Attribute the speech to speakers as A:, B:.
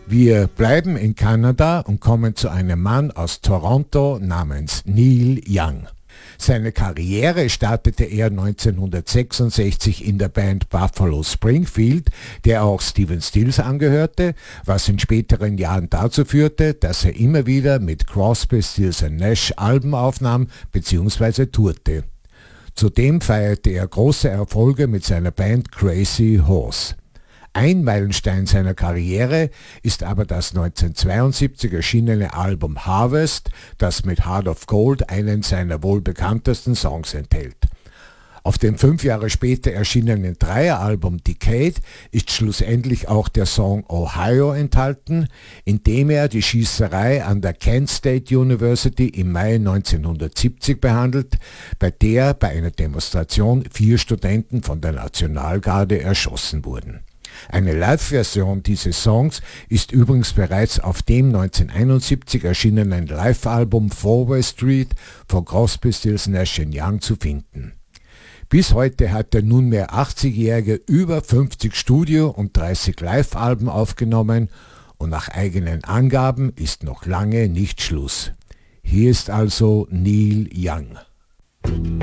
A: Wir bleiben in Kanada und kommen zu einem Mann aus Toronto namens Neil Young. Seine Karriere startete er 1966 in der Band Buffalo Springfield, der auch Stephen Stills angehörte, was in späteren Jahren dazu führte, dass er immer wieder mit Crosby, Stills Nash Alben aufnahm bzw. tourte. Zudem feierte er große Erfolge mit seiner Band Crazy Horse. Ein Meilenstein seiner Karriere ist aber das 1972 erschienene Album Harvest, das mit Heart of Gold einen seiner wohl bekanntesten Songs enthält. Auf dem 5 Jahre später erschienenen Dreieralbum Decade ist schlussendlich auch der Song Ohio enthalten, in dem er die Schießerei an der Kent State University im Mai 1970 behandelt, bei der bei einer Demonstration 4 Studenten von der Nationalgarde erschossen wurden. Eine Live-Version dieses Songs ist übrigens bereits auf dem 1971 erschienenen Live-Album Fourway Street von Crosby, Stills Nash & Young zu finden. Bis heute hat der nunmehr 80-Jährige über 50 Studio- und 30 Live-Alben aufgenommen und nach eigenen Angaben ist noch lange nicht Schluss. Hier ist also Neil Young.